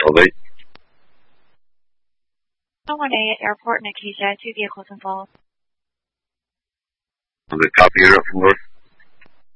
Elevate. 118 Airport, Nikkita, 2 vehicles involved. The copy, you're up from north.